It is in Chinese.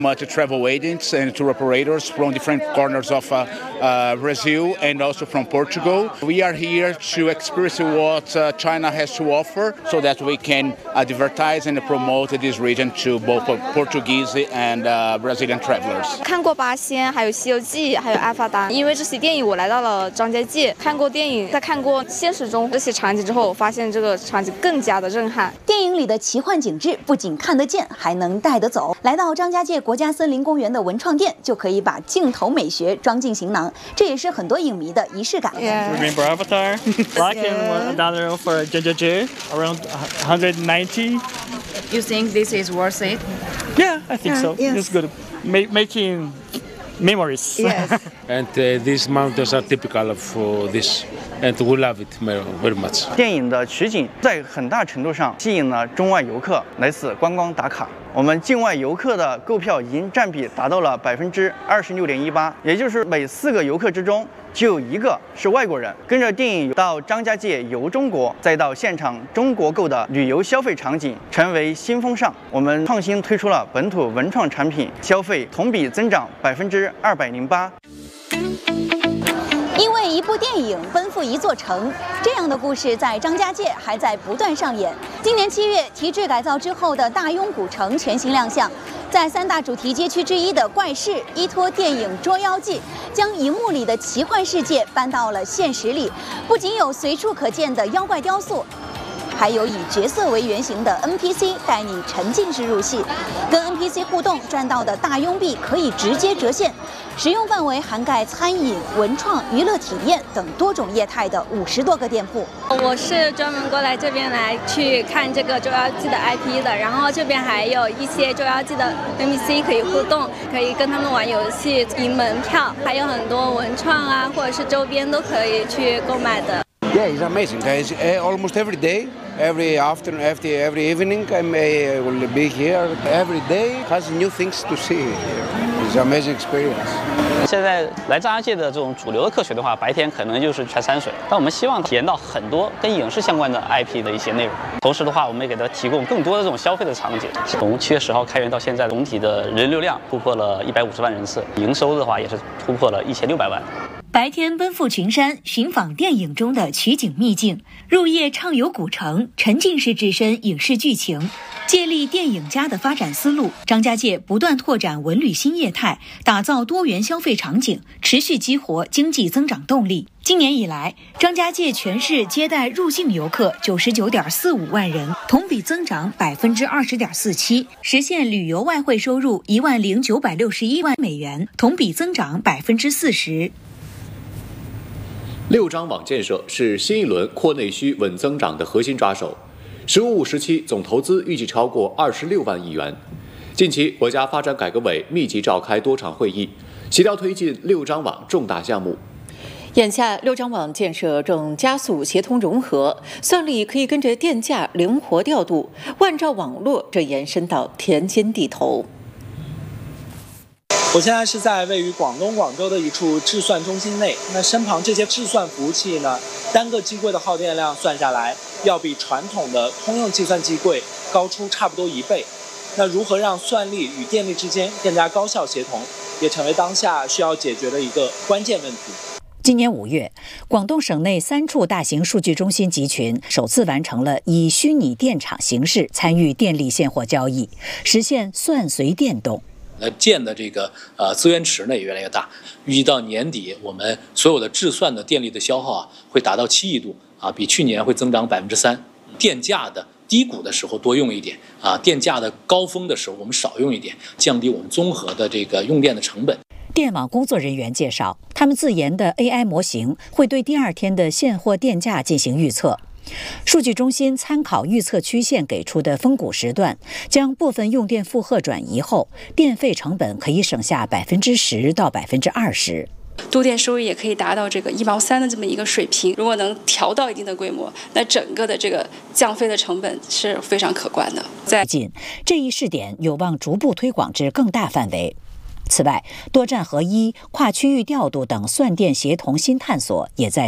To travel agents and tour operators from different corners of Brazil and also from Portugal. We are here to experience what China has to offer so that we can advertise and promote this region to both Portuguese and Brazilian travelers. 看过八仙，还有《西游记》，还有《阿凡达》。因为这些电影，我来到了张家界，看过电影，在看过现实中这些场景之后，我发现这个场景更加的震撼。 电影里的奇幻景致不仅看得见，还能带得走。来到张家界国家森林公园的文创店，就可以把镜头美学装进行囊，这也是很多影迷的仪式感。 Remember Avatar? Like in another for JJJ around 190. You think this is worth it? Yeah, I think so. Yes. It's good. Making memories. Yes. And these mountains are typical of this, and we love it very much. 电影的取景在很大程度上吸引了中外游客来此观光打卡。我们境外游客的购票已经占比达到了26.18%，也就是每4个游客之中就有1个是外国人。跟着电影到张家界游中国，再到现场中国购的旅游消费场景成为新风尚。我们创新推出了本土文创产品，消费同比增长208%。 因为一部电影奔赴一座城，这样的故事在张家界还在不断上演。今年7月，提质改造之后的大庸古城全新亮相，在3大主题街区之一的怪市，依托电影《捉妖记》，将荧幕里的奇幻世界搬到了现实里。不仅有随处可见的妖怪雕塑，还有以角色为原型的 NPC 带你沉浸式入戏，跟 NPC 互动赚到的大庸币可以直接折现。使用范围涵盖餐饮、文创、娱乐体验等多种业态的50多个店铺。 我是专门过来这边来去看这个《捉妖记》的 IP 的，然后这边还有一些《捉妖记》的 NPC 可以互动，可以跟他们玩游戏、赢门票，还有很多文创啊，或者是周边都可以去购买的。 Yeah, it's amazing, guys. Almost every day, every afternoon, every evening, I will be here. Every day has new things to see. It's an amazing experience. 现在来张家界的这种主流的客群的话，白天可能就是全山水，但我们希望体验到很多跟影视相关的 IP 的一些内容。同时的话，我们也给它提供更多的这种消费的场景。从7月10号开园到现在，总体的人流量突破了150万人次，营收的话也是突破了1600万。 白天奔赴群山，寻访电影中的取景秘境；入夜畅游古城，沉浸式置身影视剧情。借力电影家的发展思路，张家界不断拓展文旅新业态，打造多元消费场景，持续激活经济增长动力。今年以来，张家界全市接待入境游客99.45万人，同比增长20.47%，实现旅游外汇收入10961万美元，同比增长40%。 六张网建设是新一轮扩内需稳增长的核心抓手，15-5时期总投资预计超过26万亿元。近期，国家发展改革委密集召开多场会议，协调推进六张网重大项目。 眼下，六张网建设正加速协同融合，算力可以跟着电价灵活调度，万兆网络正延伸到田间地头。 我现在是在位于广东广州的一处制算中心内，那身旁这些制算服务器呢，单个机柜的耗电量算下来，要比传统的通用计算机柜高出差不多1倍。那如何让算力与电力之间更加高效协同，也成为当下需要解决的一个关键问题。 今年5月，广东省内3处大型数据中心集群首次完成了以虚拟电厂形式参与电力现货交易，实现算随电动。 建的这个资源池呢也越来越大，预计到年底，我们所有的制算的电力的消耗会达到7亿度比去年会增长3%。电价的低谷的时候多用一点电价的高峰的时候我们少用一点，降低我们综合的这个用电的成本。 电网工作人员介绍，他们自研的 AI 模型会对第2天的现货电价进行预测。数据中心参考预测曲线给出的峰谷时段，将部分用电负荷转移后，电费成本可以省下10%到20%。 度电收益也可以达到这个1毛3的这么一个水平。如果能调到一定的规模，那整个的这个降费的成本是非常可观的。 最近这一试点有望逐步推广至更大范围。此外，多站合一、跨区域调度等算电协同新探索也在